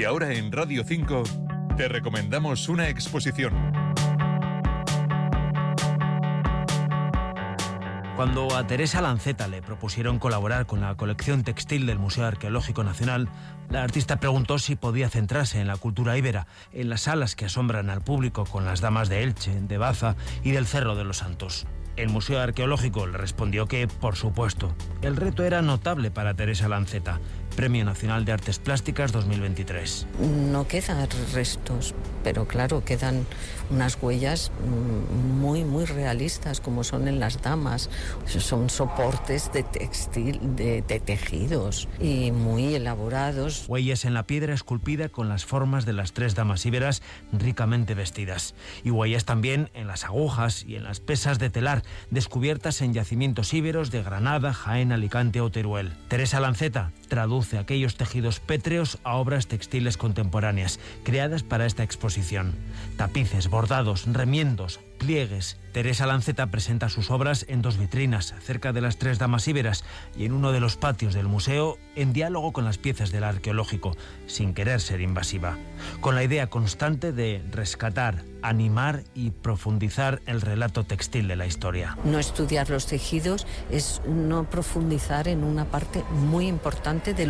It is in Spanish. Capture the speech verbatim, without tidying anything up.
ahora en Radio cinco te recomendamos una exposición. Cuando a Teresa Lanceta le propusieron colaborar con la colección textil del Museo Arqueológico Nacional, la artista preguntó si podía centrarse en la cultura íbera, en las salas que asombran al público con las damas de Elche, de Baza y del Cerro de los Santos. El Museo Arqueológico le respondió que, por supuesto. El reto era notable para Teresa Lanceta, Premio Nacional de Artes Plásticas dos mil veintitrés. No quedan restos, pero claro, quedan unas huellas muy, muy realistas, como son en las damas. Son soportes de textil, de, de tejidos, y muy elaborados. Huellas en la piedra esculpida con las formas de las tres damas íberas ricamente vestidas. Y huellas también en las agujas y en las pesas de telar, descubiertas en yacimientos íberos de Granada, Jaén, Alicante o Teruel. Teresa Lanceta traduce aquellos tejidos pétreos a obras textiles contemporáneas, creadas para esta exposición. Tapices, bordados, remiendos, pliegues. Teresa Lanceta presenta sus obras en dos vitrinas, cerca de las tres damas íberas, y en uno de los patios del museo, en diálogo con las piezas del arqueológico, sin querer ser invasiva, con la idea constante de rescatar, animar y profundizar el relato textil de la historia. No estudiar los tejidos es no profundizar en una parte muy importante de